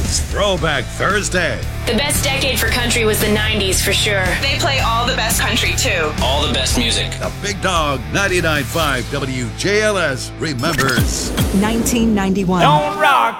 It's Throwback Thursday. The best decade for country was the 90s for sure. They play all the best country, too. All the best music. The Big Dog 99.5 WJLS remembers 1991. Don't rock